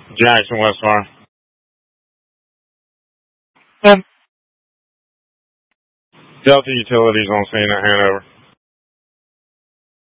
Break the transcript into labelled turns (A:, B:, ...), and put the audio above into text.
A: Jackson, West Farm. Delta Utilities on scene at Hanover.